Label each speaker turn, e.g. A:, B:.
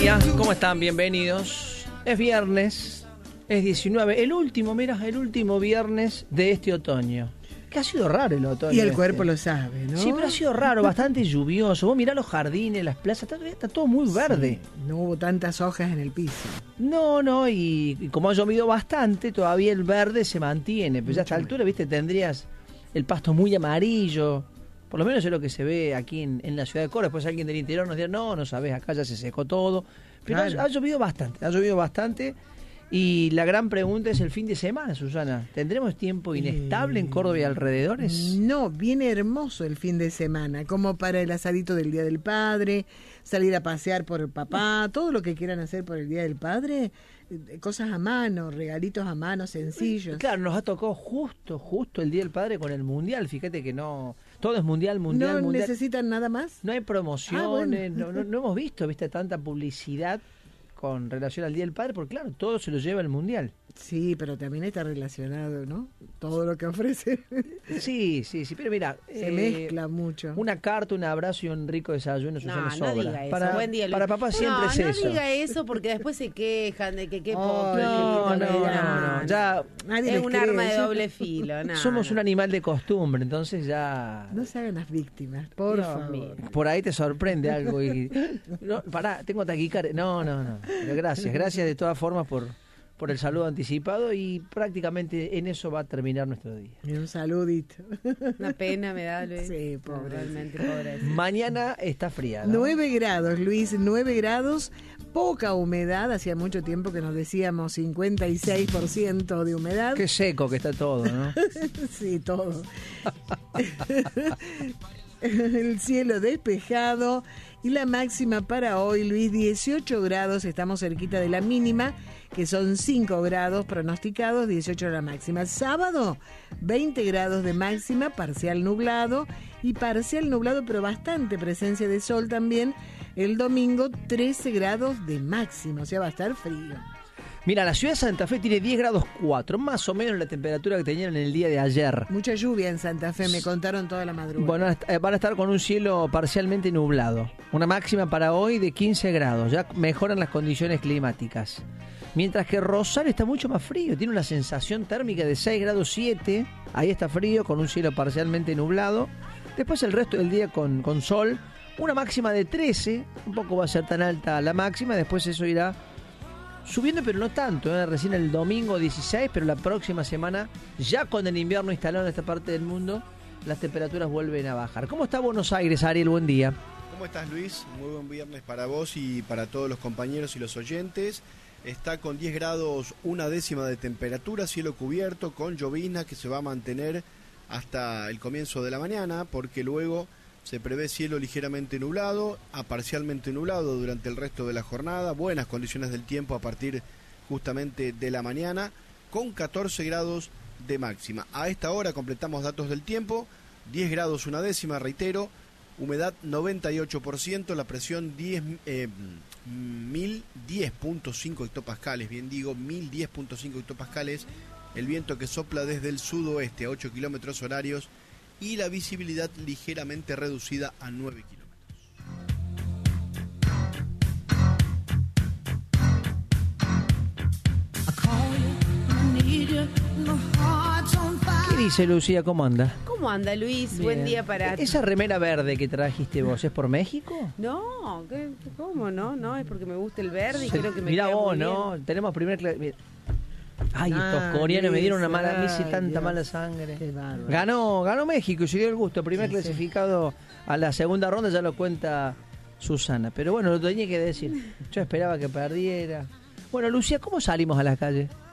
A: día, ¿cómo están? Bienvenidos. Es viernes, es 19, el último viernes de este otoño. Que ha sido raro el otoño.
B: Y el cuerpo lo sabe, ¿no?
A: Sí, pero ha sido raro, bastante lluvioso. Vos mirá los jardines, las plazas, está todo muy verde.
B: Sí, no hubo tantas hojas en el piso.
A: No, y como ha llovido bastante, todavía el verde se mantiene. Pero ya a esta altura, viste, tendrías el pasto muy amarillo. Por lo menos es lo que se ve aquí en la ciudad de Córdoba. Después alguien del interior nos dirá, no sabés, acá ya se secó todo. Pero claro, ha llovido bastante. Y la gran pregunta es el fin de semana, Susana. ¿Tendremos tiempo inestable en Córdoba y alrededores?
B: No, viene hermoso el fin de semana, como para el asadito del Día del Padre, salir a pasear por el papá, todo lo que quieran hacer por el Día del Padre, cosas a mano, regalitos a mano, sencillos.
A: Claro, nos ha tocado justo el Día del Padre con el Mundial. Fíjate que no... Todo es mundial.
B: ¿No necesitan nada más?
A: No hay promociones, no hemos visto tanta publicidad con relación al Día del Padre, porque claro, todo se lo lleva el Mundial.
B: Sí, pero también está relacionado, ¿no? Todo lo que ofrece.
A: Sí, pero mira...
B: Se mezcla mucho.
A: Una carta, un abrazo y un rico desayuno, Susana, sobra.
C: No diga eso.
A: Para,
C: buen día, Luis.
A: Para papá siempre es eso.
C: No diga eso porque después se quejan de que qué poco.
A: No. Ya
C: es un arma de doble filo.
A: Somos un animal de costumbre, entonces ya...
B: No se hagan las víctimas, por favor.
A: Por ahí te sorprende algo y... No, pará, tengo taquicardia. No. Pero gracias de todas formas por el saludo anticipado y prácticamente en eso va a terminar nuestro día.
B: Y un saludito.
C: Una pena me da, Luis.
B: Sí, pobre.
C: Realmente pobre.
A: Mañana está fría, ¿no?
B: 9 grados, Luis, 9 grados, poca humedad, hacía mucho tiempo que nos decíamos 56% de humedad.
A: Qué seco que está todo, ¿no?
B: Sí, todo. El cielo despejado y la máxima para hoy, Luis, 18 grados, estamos cerquita de la mínima, que son 5 grados pronosticados, 18 la máxima. Sábado, 20 grados de máxima, parcial nublado, pero bastante presencia de sol también. El domingo, 13 grados de máxima, o sea, va a estar frío.
A: Mira, la ciudad de Santa Fe tiene 10 grados 4, más o menos la temperatura que tenían en el día de ayer.
B: Mucha lluvia en Santa Fe, me contaron toda la madrugada.
A: Bueno, van a estar con un cielo parcialmente nublado. Una máxima para hoy de 15 grados, ya mejoran las condiciones climáticas. Mientras que Rosario está mucho más frío, tiene una sensación térmica de 6 grados 7, ahí está frío, con un cielo parcialmente nublado. Después el resto del día con sol, una máxima de 13, un poco va a ser tan alta la máxima, después eso irá subiendo, pero no tanto, recién el domingo 16, pero la próxima semana, ya con el invierno instalado en esta parte del mundo, las temperaturas vuelven a bajar. ¿Cómo está Buenos Aires, Ariel? Buen día.
D: ¿Cómo estás, Luis? Muy buen viernes para vos y para todos los compañeros y los oyentes. Está con 10 grados una décima de temperatura, cielo cubierto, con llovizna que se va a mantener hasta el comienzo de la mañana, porque luego se prevé cielo ligeramente nublado a parcialmente nublado durante el resto de la jornada, buenas condiciones del tiempo a partir justamente de la mañana, con 14 grados de máxima. A esta hora completamos datos del tiempo, 10 grados una décima, reitero, humedad 98%, la presión 1010.5 hectopascales, bien digo, 1010.5 hectopascales, el viento que sopla desde el sudoeste a 8 kilómetros horarios y la visibilidad ligeramente reducida a 9 kilómetros.
A: ¿Qué dice Lucía? ¿Cómo anda?
C: ¿Cómo anda, Luis?
A: Bien.
C: Buen día para ti.
A: ¿Esa remera verde que trajiste vos es por México?
C: No, ¿cómo no? No, es porque me gusta el verde y creo que me
A: Mirá
C: queda
A: vos,
C: muy
A: ¿no?
C: bien.
A: Tenemos primer... Ay, estos coreanos me dieron una mala... Me hice tanta
B: Dios,
A: mala sangre.
B: qué bárbaro.
A: Ganó México y se dio el gusto. Primer clasificado a la segunda ronda, ya lo cuenta Susana. Pero bueno, lo tenía que decir. Yo esperaba que perdiera. Bueno, Lucía, ¿cómo salimos a la calle?